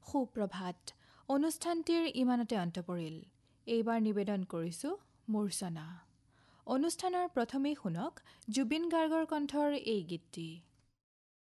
সুপ্ৰভাত অনুষ্ঠানটিৰ ইমানতে অন্ত পৰিল এইবাৰ নিবেদন কৰিছো মূৰ্ছনা অনুষ্ঠানৰ প্ৰথমেই শুনক জুবিন গাৰ্গৰ কণ্ঠৰ এই গীতটি